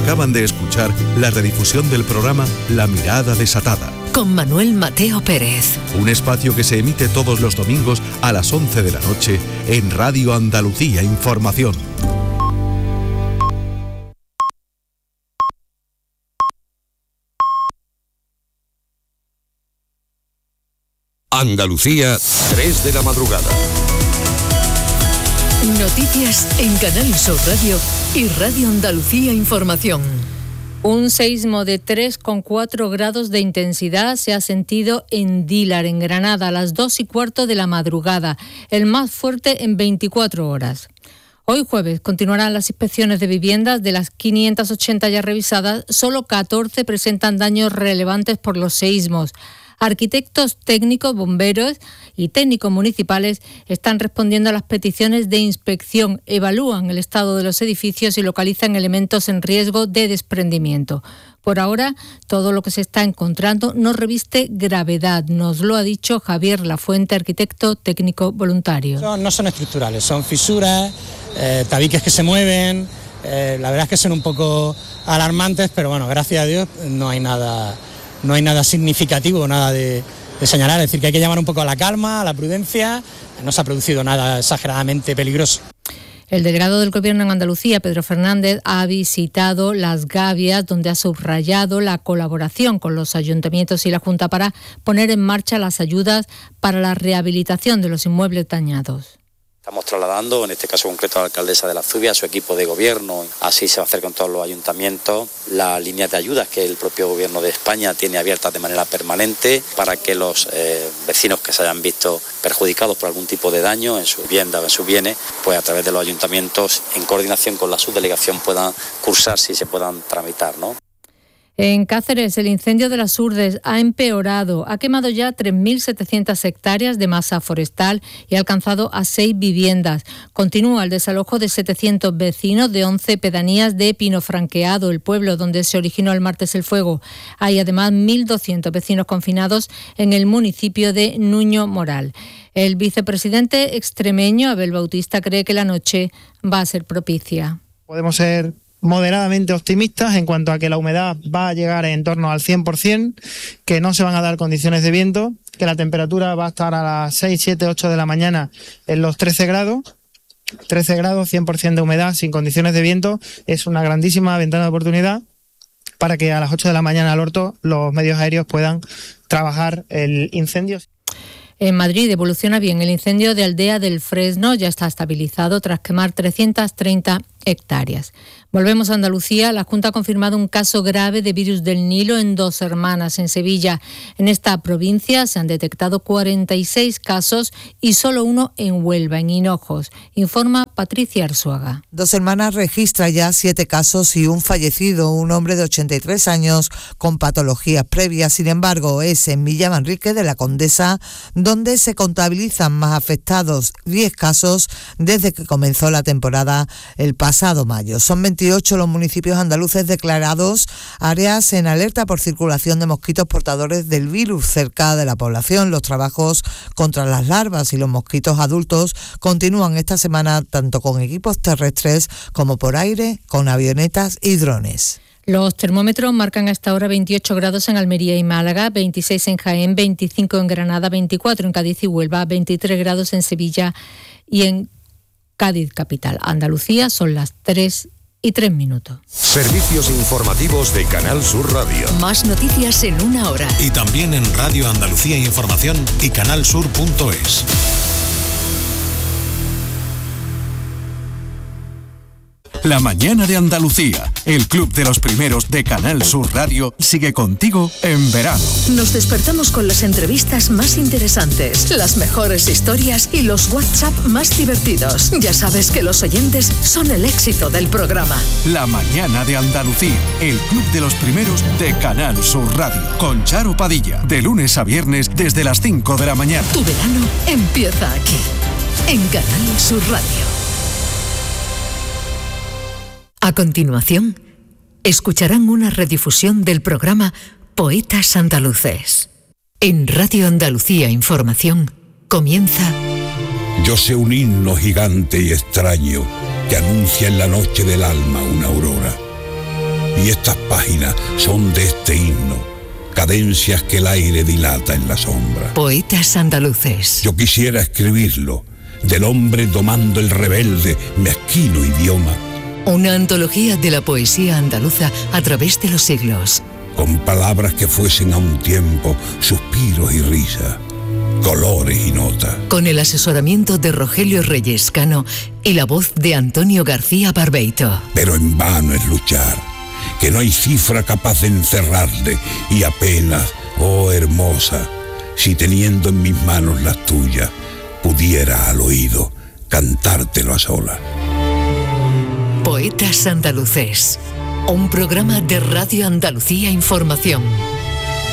Acaban de escuchar la redifusión del programa La Mirada Desatada, con Manuel Mateo Pérez. Un espacio que se emite todos los domingos a las 11 de la noche en Radio Andalucía Información. Andalucía, 3 de la madrugada. Noticias en Canal Sur Radio y Radio Andalucía Información. Un seísmo de 3,4 grados de intensidad se ha sentido en Dílar, en Granada, a las 2:15 de la madrugada, el más fuerte en 24 horas. Hoy jueves continuarán las inspecciones de viviendas. De las 580 ya revisadas, solo 14 presentan daños relevantes por los seísmos. Arquitectos, técnicos, bomberos y técnicos municipales están respondiendo a las peticiones de inspección, evalúan el estado de los edificios y localizan elementos en riesgo de desprendimiento. Por ahora, todo lo que se está encontrando no reviste gravedad, nos lo ha dicho Javier Lafuente, arquitecto técnico voluntario. No son estructurales, son fisuras, tabiques que se mueven, la verdad es que son un poco alarmantes, pero bueno, gracias a Dios no hay nada significativo, nada de señalar. Es decir, que hay que llamar un poco a la calma, a la prudencia. No se ha producido nada exageradamente peligroso. El delegado del Gobierno en Andalucía, Pedro Fernández, ha visitado Las Gavias, donde ha subrayado la colaboración con los ayuntamientos y la Junta para poner en marcha las ayudas para la rehabilitación de los inmuebles dañados. Estamos trasladando, en este caso concreto, a la alcaldesa de La Zubia, a su equipo de gobierno, así se va a hacer con todos los ayuntamientos, las líneas de ayudas que el propio gobierno de España tiene abiertas de manera permanente para que los vecinos que se hayan visto perjudicados por algún tipo de daño en su vivienda o en sus bienes, pues a través de los ayuntamientos, en coordinación con la subdelegación, puedan cursarse y se puedan tramitar, ¿no? En Cáceres, el incendio de las Urdes ha empeorado. Ha quemado ya 3.700 hectáreas de masa forestal y ha alcanzado a 6 viviendas. Continúa el desalojo de 700 vecinos de 11 pedanías de Pinofranqueado, el pueblo donde se originó el martes el fuego. Hay además 1.200 vecinos confinados en el municipio de Nuño Moral. El vicepresidente extremeño, Abel Bautista, cree que la noche va a ser propicia. Podemos ser moderadamente optimistas en cuanto a que la humedad va a llegar en torno al 100%, que no se van a dar condiciones de viento, que la temperatura va a estar a las 6, 7, 8 de la mañana en los 13 grados, 100% de humedad sin condiciones de viento. Es una grandísima ventana de oportunidad para que a las 8 de la mañana al orto los medios aéreos puedan trabajar el incendio. En Madrid evoluciona bien el incendio de Aldea del Fresno, ya está estabilizado tras quemar 330 hectáreas. Volvemos a Andalucía. La Junta ha confirmado un caso grave de virus del Nilo en Dos Hermanas, en Sevilla. En esta provincia se han detectado 46 casos y solo uno en Huelva, en Hinojos. Informa Patricia Arzuaga. Dos Hermanas registra ya 7 casos y un fallecido, un hombre de 83 años con patologías previas. Sin embargo, es en Villa Manrique de la Condesa donde se contabilizan más afectados, 10 casos desde que comenzó la temporada el pasado mayo. Son 28 los municipios andaluces declarados áreas en alerta por circulación de mosquitos portadores del virus cerca de la población. Los trabajos contra las larvas y los mosquitos adultos continúan esta semana tanto con equipos terrestres como por aire, con avionetas y drones. Los termómetros marcan hasta ahora 28 grados en Almería y Málaga, 26 en Jaén, 25 en Granada, 24 en Cádiz y Huelva, 23 grados en Sevilla y en Cádiz capital. Andalucía son las 3:03. Servicios informativos de Canal Sur Radio. Más noticias en una hora. Y también en Radio Andalucía Información y canalsur.es. La mañana de Andalucía, el club de los primeros de Canal Sur Radio, sigue contigo en verano. Nos despertamos con las entrevistas más interesantes, las mejores historias y los WhatsApp más divertidos. Ya sabes que los oyentes son el éxito del programa. La mañana de Andalucía, el club de los primeros de Canal Sur Radio, con Charo Padilla, de lunes a viernes desde las 5 de la mañana. Tu verano empieza aquí, en Canal Sur Radio. A continuación, escucharán una redifusión del programa Poetas Andaluces. En Radio Andalucía Información comienza... Yo sé un himno gigante y extraño que anuncia en la noche del alma una aurora. Y estas páginas son de este himno, cadencias que el aire dilata en la sombra. Poetas andaluces. Yo quisiera escribirlo, del hombre domando el rebelde, mezquino idioma. Una antología de la poesía andaluza a través de los siglos. Con palabras que fuesen a un tiempo suspiros y risas, colores y notas. Con el asesoramiento de Rogelio Reyes Cano y la voz de Antonio García Barbeito. Pero en vano es luchar, que no hay cifra capaz de encerrarte, y apenas, oh hermosa, si teniendo en mis manos las tuyas, pudiera al oído cantártelo a solas. Poetas andaluces, un programa de Radio Andalucía Información.